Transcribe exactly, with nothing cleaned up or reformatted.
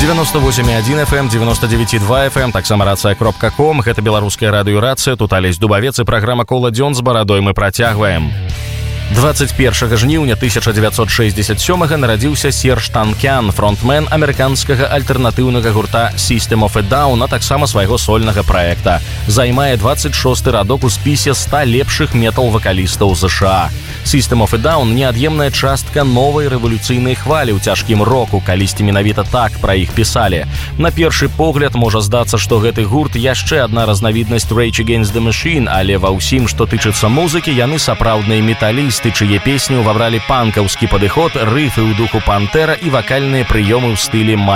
девяносто восемь и один эф эм, девяносто девять и два эф эм, таксама рацыя кропка ком. Гэта беларуская радыёрацыя, тут Алесь Дубавец і праграма «Кола дзён» з барадой мы працягваем. двадцать першага жніўня тысяча дзевяцьсот шэсцьдзесят сёмага нарадзіўся Серж Танкян, фронтмен амерыканскага альтэрнатыўнага гурта System of a Down, а таксама свайго сольнага праекта. Займае двадцать шосты радок у спісе ста лепшых метал-вакалістаў ЗША. System of a Down – неад'емная частка новай рэвалюцыйнай хвалі ў цяжкім року, калісьці менавіта так пра іх пісалі. На першы погляд можа здацца, што гэты гурт яшчэ адна разнавіднасць Rage Against the Machine, але ва ўсім, што тычыцца музыкі, яны сапраўдныя металісты, чые песні ўвабралі панкаўскі падыход, рыфы ў духу Пантэра і вакальныя прыёмы ў стылі